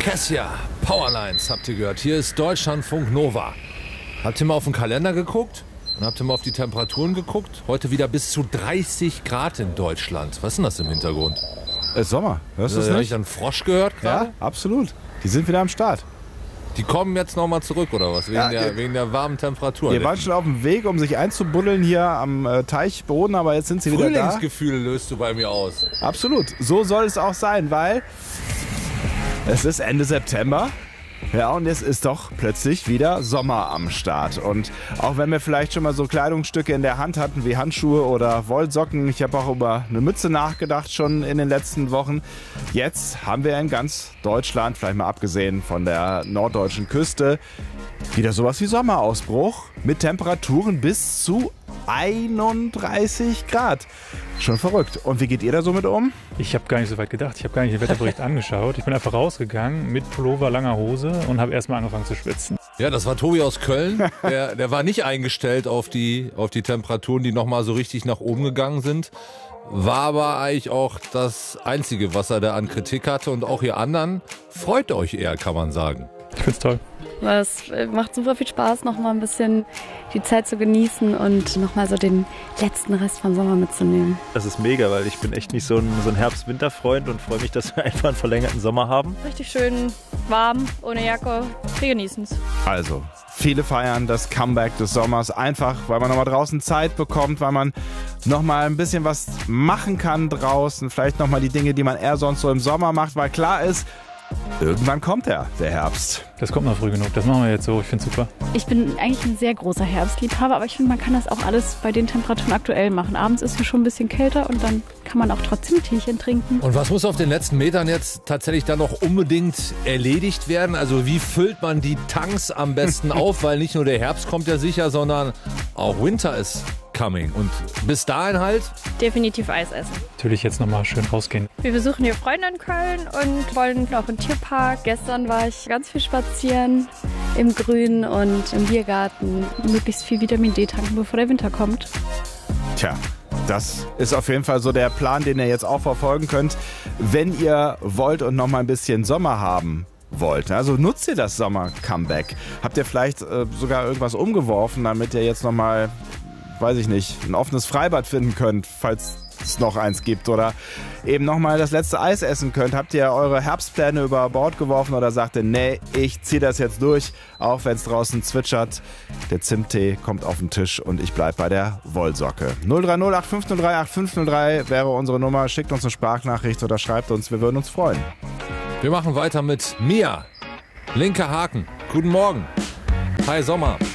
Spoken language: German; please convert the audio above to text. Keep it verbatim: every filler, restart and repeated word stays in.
Kessia, Powerlines habt ihr gehört. Hier ist Deutschlandfunk Nova. Habt ihr mal auf den Kalender geguckt? Und habt ihr mal auf die Temperaturen geguckt? Heute wieder bis zu dreißig Grad in Deutschland. Was ist denn das im Hintergrund? Es ist Sommer. Hörst du es Habe nicht? ich einen Frosch gehört gerade? Ja, absolut. Die sind wieder am Start. Die kommen jetzt nochmal zurück, oder was? Wegen, Ja, der, ihr- wegen der warmen Temperaturen. Die waren schon auf dem Weg, um sich einzubuddeln hier am äh, Teichboden, aber jetzt sind sie wieder da. Frühlingsgefühle löst du bei mir aus. Absolut. So soll es auch sein, weil es ist Ende September. Ja, und es ist doch plötzlich wieder Sommer am Start. Und auch wenn wir vielleicht schon mal so Kleidungsstücke in der Hand hatten, wie Handschuhe oder Wollsocken, ich habe auch über eine Mütze nachgedacht schon in den letzten Wochen. Jetzt haben wir in ganz Deutschland, vielleicht mal abgesehen von der norddeutschen Küste, wieder sowas wie Sommerausbruch mit Temperaturen bis zu einunddreißig Grad. Schon verrückt. Und wie geht ihr da so mit um? Ich habe gar nicht so weit gedacht. Ich habe gar nicht den Wetterbericht angeschaut. Ich bin einfach rausgegangen mit Pullover, langer Hose und habe erstmal angefangen zu schwitzen. Ja, das war Tobi aus Köln. Der, der war nicht eingestellt auf die, auf die Temperaturen, die nochmal so richtig nach oben gegangen sind. War aber eigentlich auch das Einzige, was er da an Kritik hatte. Und auch ihr anderen, freut euch eher, kann man sagen. Ich find's toll. Es macht super viel Spaß, noch mal ein bisschen die Zeit zu genießen und noch mal so den letzten Rest vom Sommer mitzunehmen. Das ist mega, weil ich bin echt nicht so ein, so ein Herbst-Winter-Freund und freue mich, dass wir einfach einen verlängerten Sommer haben. Richtig schön warm, ohne Jacke. Wir genießen es. Also, viele feiern das Comeback des Sommers einfach, weil man nochmal draußen Zeit bekommt, weil man nochmal ein bisschen was machen kann draußen. Vielleicht nochmal die Dinge, die man eher sonst so im Sommer macht, weil klar ist, irgendwann kommt er, der Herbst. Das kommt noch früh genug. Das machen wir jetzt so. Ich find's super. Ich bin eigentlich ein sehr großer Herbstliebhaber, aber ich finde, man kann das auch alles bei den Temperaturen aktuell machen. Abends ist es schon ein bisschen kälter und dann kann man auch trotzdem ein Teechen trinken. Und was muss auf den letzten Metern jetzt tatsächlich dann noch unbedingt erledigt werden? Also wie füllt man die Tanks am besten auf? Weil nicht nur der Herbst kommt ja sicher, sondern auch Winter ist coming. Und bis dahin halt, Definitiv Eis essen. Natürlich jetzt nochmal schön rausgehen. Wir besuchen hier Freunde in Köln und wollen auch in den Tierpark. Gestern war ich ganz viel spazieren im Grün und im Biergarten. Möglichst viel Vitamin D tanken, bevor der Winter kommt. Tja, das ist auf jeden Fall so der Plan, den ihr jetzt auch verfolgen könnt, wenn ihr wollt und noch mal ein bisschen Sommer haben wollt. Also nutzt ihr das Sommer-Comeback. Habt ihr vielleicht äh, sogar irgendwas umgeworfen, damit ihr jetzt noch mal, weiß ich nicht, ein offenes Freibad finden könnt, falls es noch eins gibt, oder eben noch mal das letzte Eis essen könnt. Habt ihr eure Herbstpläne über Bord geworfen oder sagt ihr, nee, ich ziehe das jetzt durch, auch wenn es draußen zwitschert. Der Zimttee kommt auf den Tisch und ich bleib bei der Wollsocke. null drei null acht fünf null drei acht fünf null drei wäre unsere Nummer. Schickt uns eine Sprachnachricht oder schreibt uns, wir würden uns freuen. wir machen weiter mit Mia. Linker Haken. Guten Morgen. Hi Sommer.